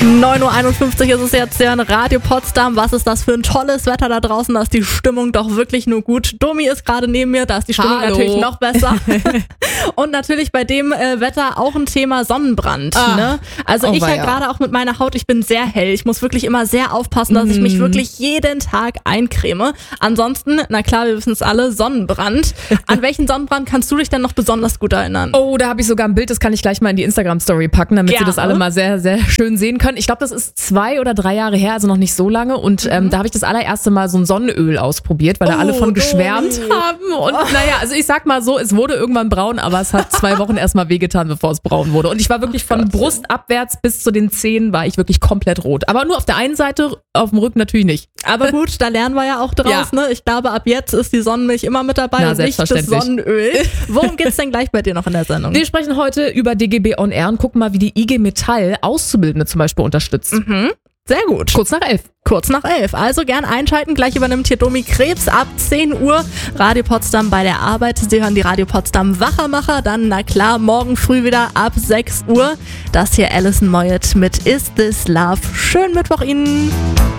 9.51 Uhr ist es jetzt hier in Radio Potsdam. Was ist das für ein tolles Wetter da draußen? Da ist die Stimmung doch wirklich nur gut. Domi ist gerade neben mir, da ist die Stimmung natürlich noch besser. Und natürlich bei dem Wetter auch ein Thema Sonnenbrand. Ne? Also ich ja gerade auch mit meiner Haut, ich bin sehr hell. Ich muss wirklich immer sehr aufpassen, dass ich mich wirklich jeden Tag eincreme. Ansonsten, na klar, wir wissen es alle, Sonnenbrand. An welchen Sonnenbrand kannst du dich denn noch besonders gut erinnern? Oh, da habe ich sogar ein Bild, das kann ich gleich mal in die Instagram-Story packen, damit Sie das alle mal sehr, sehr schön sehen können. Ich glaube, das ist 2 oder 3 Jahre her, also noch nicht so lange. Und da habe ich das allererste Mal so ein Sonnenöl ausprobiert, weil da alle von geschwärmt haben. Und naja, also ich sag mal so, es wurde irgendwann braun, aber es hat 2 Wochen erstmal wehgetan, bevor es braun wurde. Und ich war wirklich von Brust abwärts bis zu den Zehen war ich wirklich komplett rot. Aber nur auf der einen Seite, auf dem Rücken natürlich nicht. Aber gut, da lernen wir ja auch draus. Ne? Ich glaube, ab jetzt ist die Sonnenmilch immer mit dabei und nicht das Sonnenöl. Worum geht's denn gleich bei dir noch in der Sendung? Wir sprechen heute über DGB On Air und gucken mal, wie die IG Metall Auszubildende zum Beispiel unterstützt. Sehr gut. Kurz nach 11. Kurz nach 11. Also gern einschalten. Gleich übernimmt hier Domi Krebs ab 10 Uhr. Radio Potsdam bei der Arbeit. Sie hören die Radio Potsdam Wachermacher. Dann, na klar, morgen früh wieder ab 6 Uhr. Das hier Alison Moyet mit Is This Love. Schönen Mittwoch Ihnen.